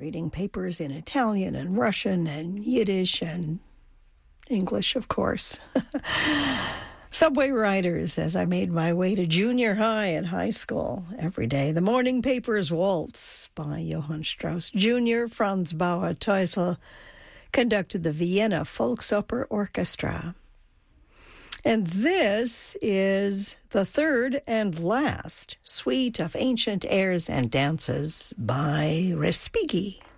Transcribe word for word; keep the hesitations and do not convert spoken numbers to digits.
reading papers in Italian and Russian and Yiddish and English, of course. Subway riders as I made my way to junior high and high school every day. The Morning Papers Waltz by Johann Strauss Junior Franz Bauer Teusel conducted the Vienna Volksoper Orchestra. And this is the third and last suite of ancient airs and dances by Respighi.